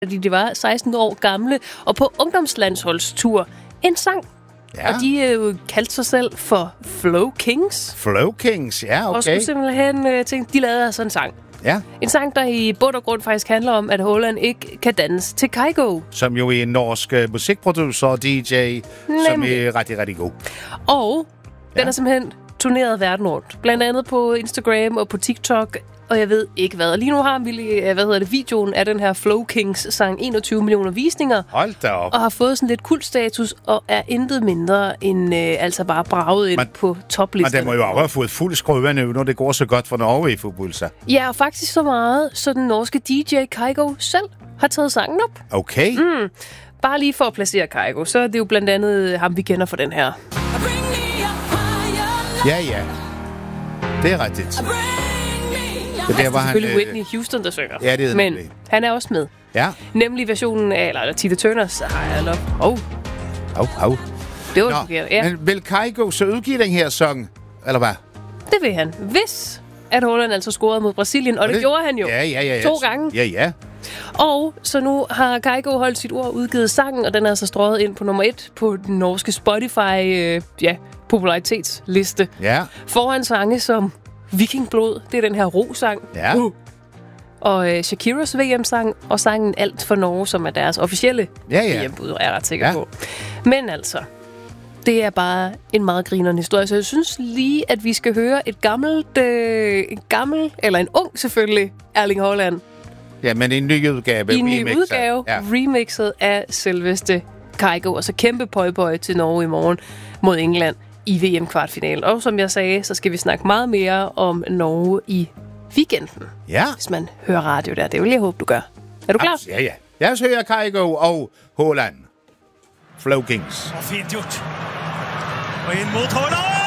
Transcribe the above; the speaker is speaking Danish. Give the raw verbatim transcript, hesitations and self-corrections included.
fordi de var seksten år gamle, og på ungdomslandsholdstur en sang. Ja. Og de øh, kaldte sig selv for Flow Kings. Flow Kings, ja, okay. Og skulle simpelthen øh, tænke, de lavede altså en sang. Ja. En sang, der i bund og grund faktisk handler om, at Haaland ikke kan danse til Kygo. Som jo er en norsk uh, musikproducer og D J, Nemlig. som er rigtig, rigtig god. Og ja. den er simpelthen turneret verden rundt. Blandt andet på Instagram og på TikTok, og jeg ved ikke hvad. Lige nu har vi, hvad hedder det, videoen af den her Flow Kings sang enogtyve millioner visninger. Hold da op. Og har fået sådan lidt kultstatus, og er intet mindre end øh, altså bare braget ind man, på toplisterne. Men det må jo også have fået fuld skrøve nu, når det går så godt for Norge i fodbold, så. Ja, og faktisk så meget, så den norske D J Kygo selv har taget sangen op. Okay. Mm. Bare lige for at placere Kygo, så er det jo blandt andet ham, vi kender for den her. Ja, ja. Det er rigtigt. Det der, altså, var selvfølgelig han, Whitney øh, Houston, der synger. Ja, det er Men det. han er også med. Ja. Nemlig versionen af, eller, eller Tina Turners Higher Love. Åh. Au, au. Det var forkert, ja. Men vil Kygo så udgive den her sang, eller hvad? Det vil han. Hvis at Haaland altså scorede mod Brasilien, og det, det gjorde han jo. Ja, ja, ja, ja. To gange. Ja, ja. Og så nu har Kygo holdt sit ord udgivet sangen, og den er altså strøget ind på nummer et på den norske Spotify, øh, ja, popularitetsliste. Ja. Foran sange som Vikingblod, det er den her ro-sang. Ja. Uh. Og øh, Shakiras V M-sang, og sangen Alt for Norge, som er deres officielle ja, ja. V M-bud, er jeg ret sikker ja. på. Men altså, det er bare en meget grinerende historie, så jeg synes lige, at vi skal høre et gammelt, øh, en gammel, eller en ung selvfølgelig, Erling Haaland. Ja, men en ny udgave. I en ny udgave, ja. remixet af selveste Kygo, og så kæmpe pøj-pøj til Norge i morgen mod England i V M-kvartfinalen. Og som jeg sagde, så skal vi snakke meget mere om Norge i weekenden. Ja. Hvis man hører radio der. Det vil jeg håbe, du gør. Er du klar? Abs- ja, ja. Lad os høre Kygo og Haaland. Flow Kings. Og fint gjort. Og ind mod Haaland!